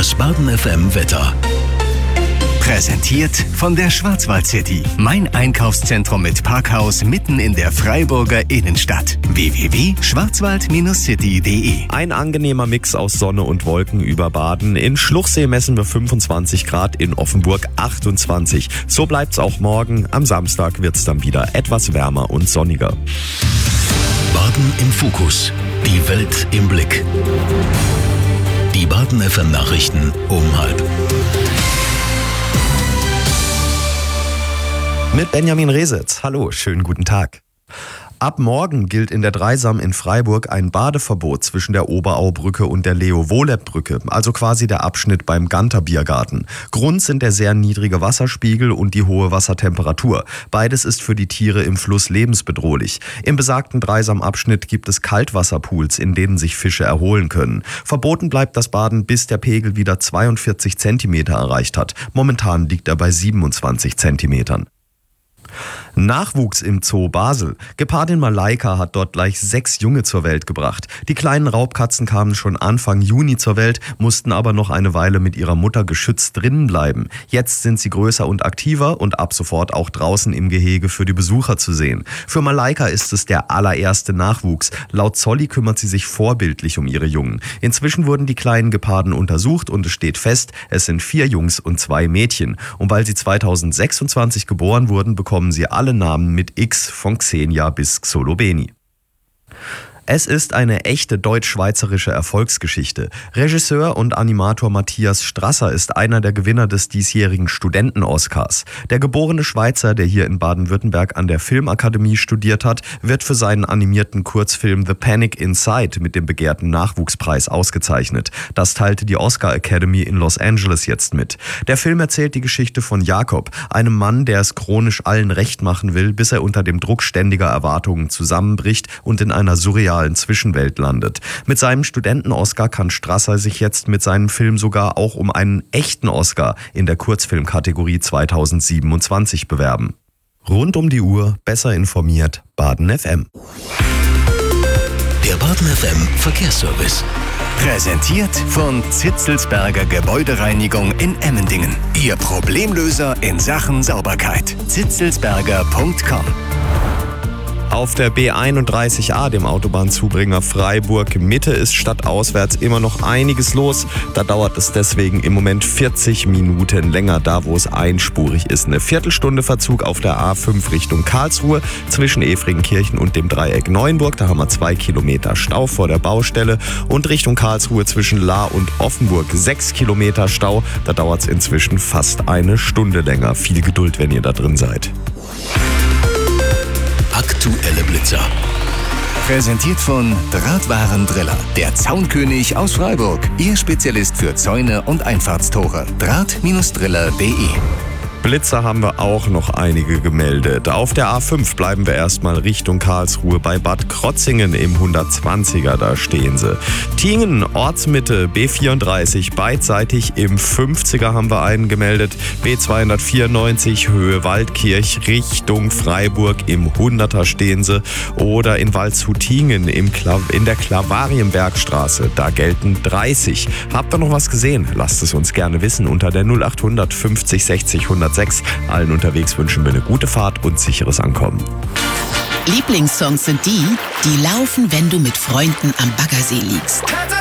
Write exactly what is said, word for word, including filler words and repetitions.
Das Baden F M Wetter. Präsentiert von der Schwarzwald City. Mein Einkaufszentrum mit Parkhaus mitten in der Freiburger Innenstadt. w w w punkt schwarzwald city punkt d e. Ein angenehmer Mix aus Sonne und Wolken über Baden. In Schluchsee messen wir fünfundzwanzig Grad, in Offenburg achtundzwanzig. So bleibt's auch morgen. Am Samstag wird's dann wieder etwas wärmer und sonniger. Baden im Fokus. Die Welt im Blick. Die Baden F M Nachrichten um halb. Mit Benjamin Resitz. Hallo, schönen guten Tag. Ab morgen gilt in der Dreisam in Freiburg ein Badeverbot zwischen der Oberaubrücke und der Leo-Wohleb-Brücke, also quasi der Abschnitt beim Ganter-Biergarten. Grund sind der sehr niedrige Wasserspiegel und die hohe Wassertemperatur. Beides ist für die Tiere im Fluss lebensbedrohlich. Im besagten Dreisam-Abschnitt gibt es Kaltwasserpools, in denen sich Fische erholen können. Verboten bleibt das Baden, bis der Pegel wieder zweiundvierzig Zentimeter erreicht hat. Momentan liegt er bei siebenundzwanzig Zentimetern. Nachwuchs im Zoo Basel. Gepardin Malaika hat dort gleich sechs Junge zur Welt gebracht. Die kleinen Raubkatzen kamen schon Anfang Juni zur Welt, mussten aber noch eine Weile mit ihrer Mutter geschützt drinnen bleiben. Jetzt sind sie größer und aktiver und ab sofort auch draußen im Gehege für die Besucher zu sehen. Für Malaika ist es der allererste Nachwuchs. Laut Zolli kümmert sie sich vorbildlich um ihre Jungen. Inzwischen wurden die kleinen Geparden untersucht und es steht fest, es sind vier Jungs und zwei Mädchen. Und weil sie zweitausendsechsundzwanzig geboren wurden, bekommen sie alle Namen mit X von Xenia bis Xolobeni. Es ist eine echte deutsch-schweizerische Erfolgsgeschichte. Regisseur und Animator Matthias Strasser ist einer der Gewinner des diesjährigen Studenten-Oscars. Der geborene Schweizer, der hier in Baden-Württemberg an der Filmakademie studiert hat, wird für seinen animierten Kurzfilm The Panic Inside mit dem begehrten Nachwuchspreis ausgezeichnet. Das teilte die Oscar Academy in Los Angeles jetzt mit. Der Film erzählt die Geschichte von Jakob, einem Mann, der es chronisch allen recht machen will, bis er unter dem Druck ständiger Erwartungen zusammenbricht und in einer surrealen Zwischenwelt landet. Mit seinem Studenten-Oscar kann Strasser sich jetzt mit seinem Film sogar auch um einen echten Oscar in der Kurzfilmkategorie zweitausendsiebenundzwanzig bewerben. Rund um die Uhr, besser informiert, Baden F M. Der Baden F M Verkehrsservice. Präsentiert von Zitzelsberger Gebäudereinigung in Emmendingen. Ihr Problemlöser in Sachen Sauberkeit. zitzelsberger punkt com. Auf der B einunddreißig A, dem Autobahnzubringer Freiburg Mitte, ist stadtauswärts immer noch einiges los. Da dauert es deswegen im Moment vierzig Minuten länger, da wo es einspurig ist. Eine Viertelstunde Verzug auf der A fünf Richtung Karlsruhe zwischen Efringenkirchen und dem Dreieck Neuenburg. Da haben wir zwei Kilometer Stau vor der Baustelle. Und Richtung Karlsruhe zwischen Lahr und Offenburg sechs Kilometer Stau. Da dauert es inzwischen fast eine Stunde länger. Viel Geduld, wenn ihr da drin seid. Aktuelle Blitzer. Präsentiert von Drahtwarendriller, der Zaunkönig aus Freiburg. Ihr Spezialist für Zäune und Einfahrtstore. Draht Driller punkt de. Blitzer haben wir auch noch einige gemeldet. Auf der A fünf bleiben wir erstmal Richtung Karlsruhe bei Bad Krotzingen im hundertzwanziger, da stehen sie. Tingen, Ortsmitte, B vierunddreißig, beidseitig im fünfziger haben wir einen gemeldet. B zweihundertvierundneunzig, Höhe Waldkirch, Richtung Freiburg im hunderter stehen sie. Oder in Waldshut-Tingen im Kla- in der Klavarienbergstraße, da gelten dreißig. Habt ihr noch was gesehen? Lasst es uns gerne wissen unter der null achthundert fünfzig sechzig hundertsechs. Allen unterwegs wünschen wir eine gute Fahrt und sicheres Ankommen. Lieblingssongs sind die, die laufen, wenn du mit Freunden am Baggersee liegst.